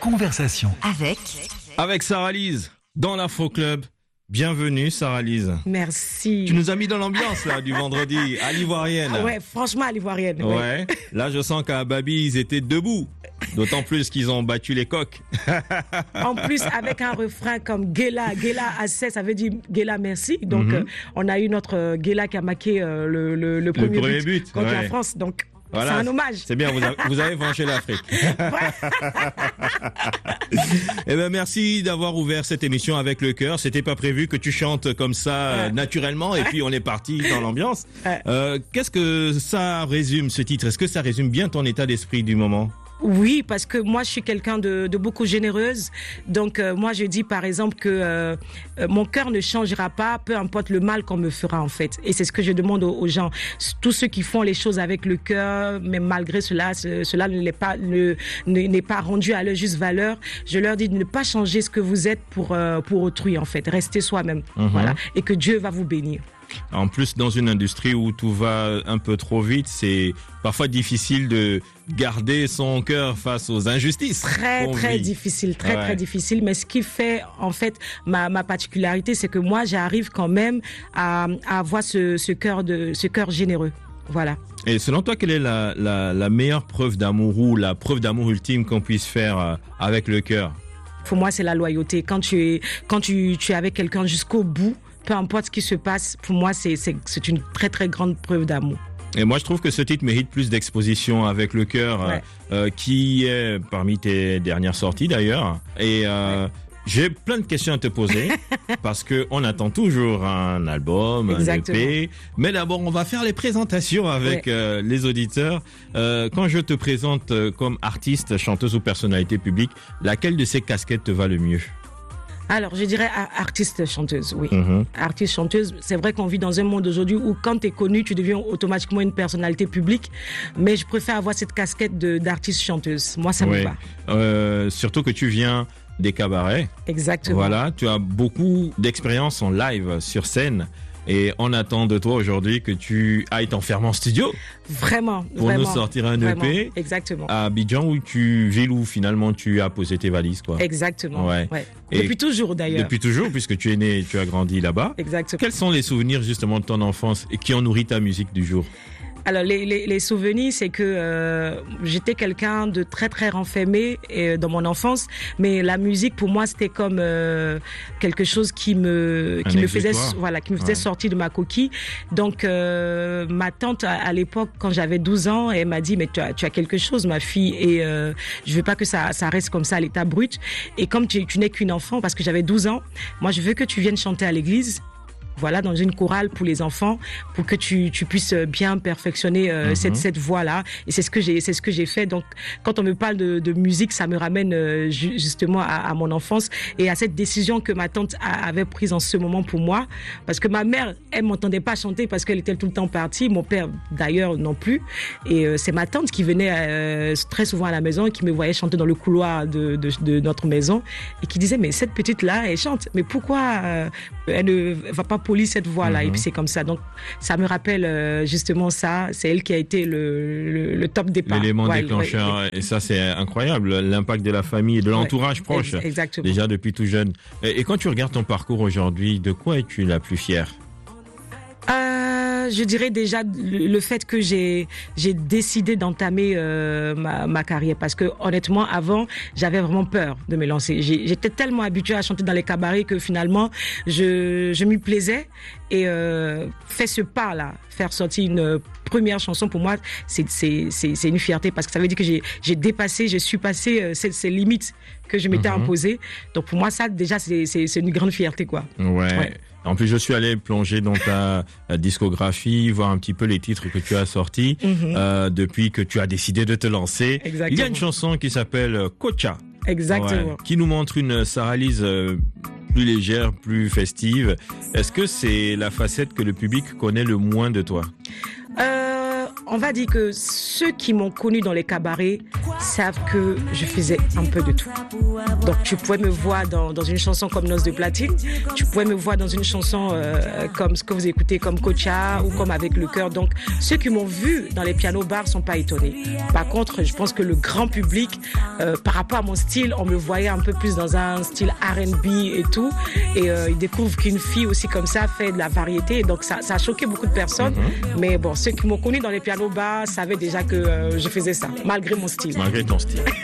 conversation. Avec Sarah-Lise, dans l'Afro-Club. Bienvenue Sarah-Lise. Merci. Tu nous as mis dans l'ambiance là du vendredi à l'Ivoirienne. Ah ouais, franchement à l'Ivoirienne. Ouais. Là je sens qu'à Babi ils étaient debout. D'autant plus qu'ils ont battu les coqs. En plus avec un refrain comme Guéla assez, ça veut dire Guéla merci. Donc on a eu notre Guéla qui a marqué le premier but contre la France. Donc voilà, c'est un hommage. C'est bien, vous avez vengé l'Afrique. Eh ben, merci d'avoir ouvert cette émission avec le cœur. C'était pas prévu que tu chantes comme ça naturellement et puis on est parti dans l'ambiance. Qu'est-ce que ça résume ce titre? Est-ce que ça résume bien ton état d'esprit du moment? Oui, parce que moi, je suis quelqu'un de beaucoup généreuse. Donc, moi, je dis, par exemple, que mon cœur ne changera pas, peu importe le mal qu'on me fera, en fait. Et c'est ce que je demande aux gens. Tous ceux qui font les choses avec le cœur, mais malgré cela n'est pas rendu à leur juste valeur. Je leur dis de ne pas changer ce que vous êtes pour autrui, en fait. Restez soi-même. Voilà. Et que Dieu va vous bénir. En plus, dans une industrie où tout va un peu trop vite, c'est parfois difficile de garder son cœur face aux injustices. Très difficile, très difficile. Mais ce qui fait, en fait, ma particularité, c'est que moi, j'arrive quand même à avoir ce cœur généreux. Voilà. Et selon toi, quelle est la meilleure preuve d'amour ou la preuve d'amour ultime qu'on puisse faire avec le cœur? Pour moi, c'est la loyauté. Quand tu es avec quelqu'un jusqu'au bout, peu importe ce qui se passe, pour moi, c'est une très, très grande preuve d'amour. Et moi, je trouve que ce titre mérite plus d'exposition avec le cœur, qui est parmi tes dernières sorties d'ailleurs. Et j'ai plein de questions à te poser parce que on attend toujours un album, un EP. Mais d'abord, on va faire les présentations avec les auditeurs. Quand je te présente comme artiste, chanteuse ou personnalité publique, laquelle de ces casquettes te va le mieux? Alors, je dirais artiste-chanteuse, oui. Artiste-chanteuse, c'est vrai qu'on vit dans un monde aujourd'hui où quand tu es connu, tu deviens automatiquement une personnalité publique. Mais je préfère avoir cette casquette d'artiste-chanteuse. Moi, ça me va. Surtout que tu viens des cabarets. Exactement. Voilà, tu as beaucoup d'expérience en live sur scène. Et on attend de toi aujourd'hui que tu ailles t'enfermer en studio. Vraiment. Pour nous sortir un EP. Exactement. À Abidjan, ville où finalement tu as posé tes valises, quoi. Exactement. Ouais. Et depuis toujours, d'ailleurs. Depuis toujours, puisque tu es né, tu as grandi là-bas. Exactement. Quels sont les souvenirs, justement, de ton enfance et qui ont nourri ta musique du jour? Alors les souvenirs, c'est que j'étais quelqu'un de très très renfermé dans mon enfance, mais la musique pour moi c'était comme quelque chose qui me faisait sortir de ma coquille. Donc ma tante à l'époque, quand j'avais 12 ans, elle m'a dit mais tu as quelque chose, ma fille, et je veux pas que ça reste comme ça à l'état brut. Et comme tu n'es qu'une enfant, parce que j'avais 12 ans, moi je veux que tu viennes chanter à l'église. Voilà, dans une chorale pour les enfants, pour que tu puisses bien perfectionner cette voix-là. Et c'est ce que j'ai fait. Donc, quand on me parle de musique, ça me ramène justement à mon enfance et à cette décision que ma tante avait prise en ce moment pour moi. Parce que ma mère, elle m'entendait pas chanter parce qu'elle était tout le temps partie. Mon père, d'ailleurs, non plus. Et c'est ma tante qui venait très souvent à la maison et qui me voyait chanter dans le couloir de notre maison et qui disait, mais cette petite-là, elle chante. Mais pourquoi elle ne va pas polir cette voix-là? Et puis c'est comme ça. Donc, ça me rappelle justement ça. C'est elle qui a été le top départ. L'élément déclencheur. Et ça, c'est incroyable. L'impact de la famille et de l'entourage proche. Exactement. Déjà depuis tout jeune. Et quand tu regardes ton parcours aujourd'hui, de quoi es-tu la plus fière? Je dirais déjà le fait que j'ai décidé d'entamer ma carrière, parce que honnêtement avant j'avais vraiment peur de me lancer. J'étais tellement habituée à chanter dans les cabarets que finalement je m'y plaisais, et faire ce pas là, faire sortir une première chanson, pour moi c'est une fierté, parce que ça veut dire que j'ai surpassé ces limites que je m'étais imposées. Donc pour moi ça déjà c'est une grande fierté, quoi. Ouais. En plus, je suis allé plonger dans ta discographie, voir un petit peu les titres que tu as sortis depuis que tu as décidé de te lancer. Exactement. Il y a une chanson qui s'appelle Kocha. Exactement. Qui nous montre une Sarah-Lise plus légère, plus festive. Est-ce que c'est la facette que le public connaît le moins de toi? on va dire que ceux qui m'ont connu dans les cabarets savent que je faisais un peu de tout. Donc tu pouvais me voir dans une chanson comme Noces de platine, tu pouvais me voir dans une chanson comme ce que vous écoutez comme Kocha ou comme Avec le cœur. Donc ceux qui m'ont vu dans les pianos bars sont pas étonnés. Par contre, je pense que le grand public, par rapport à mon style, on me voyait un peu plus dans un style R&B et tout, et ils découvrent qu'une fille aussi comme ça fait de la variété, et donc ça a choqué beaucoup de personnes. Mais bon, ceux qui m'ont connu dans les pianos bars savaient déjà que je faisais ça, malgré mon style. Malgré ton style.